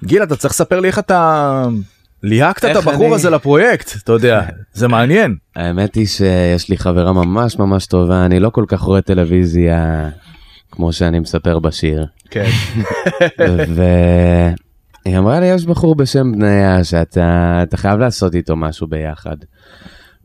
גיל, אתה צריך לספר לי איך אתה ליהקת את הבחור הזה לפרויקט, אתה יודע, זה מעניין. האמת היא שיש לי חברה ממש ממש טובה, אני לא כל כך רואה טלוויזיה כמו שאני מספר בשיר. כן. והיא אמרה לי, יש בחור בשם בניה שאתה חייב לעשות איתו משהו ביחד.